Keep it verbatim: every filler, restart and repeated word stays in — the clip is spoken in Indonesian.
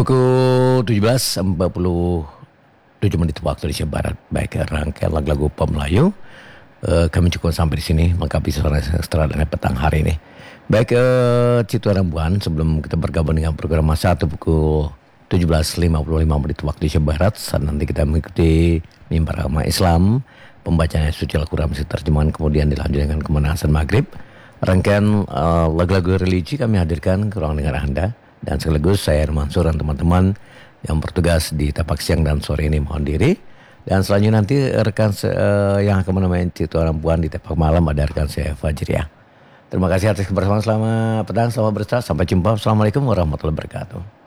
Pukul tujuh belas empat puluh tujuh menit waktu Indonesia Barat. Baik, rangkaian lagu-lagu pop Melayu uh, kami cukup sampai di sini melengkapi suara ekstra dan petang hari ini. Baik, uh, Citu Rambuan, sebelum kita bergabung dengan program Masa satu pukul tujuh belas lima puluh lima menit waktu Indonesia Barat, saat nanti kita mengikuti mimbar agama Islam, pembacaan suci Al-Quran, terjemahan, kemudian dilanjutkan dengan kemenasan maghrib. Rangkaian uh, lagu-lagu religi kami hadirkan ke ruang dengar Anda. Dan sekaligus saya Mansur dan teman-teman yang bertugas di Tapak Siang dan sore ini mohon diri. Dan selanjutnya nanti rekan uh, yang akan menemani Citu Rambuan di Tapak Malam ada rekan saya Fajriah. Terima kasih atas kebersamaan, selamat petang, selamat beristirahat, sampai jumpa. Assalamualaikum warahmatullahi wabarakatuh.